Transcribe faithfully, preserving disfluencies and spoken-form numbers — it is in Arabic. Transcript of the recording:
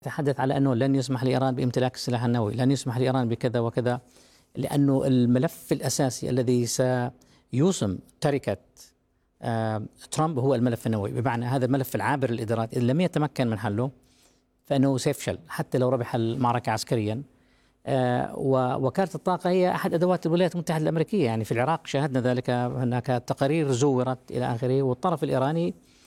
تحدث على أنه لن يسمح لإيران بامتلاك السلاح النووي، لن يسمح لإيران بكذا وكذا، لأنه الملف الأساسي الذي سيوسم تركة آه، ترامب هو الملف النووي. بمعنى هذا الملف العابر للإدارات إذا لم يتمكن من حله فإنه سيفشل حتى لو ربح المعركة عسكريا. آه، ووكالة الطاقة هي أحد أدوات الولايات المتحدة الأمريكية، يعني في العراق شاهدنا ذلك، هناك تقارير زورت إلى آخره، والطرف الإيراني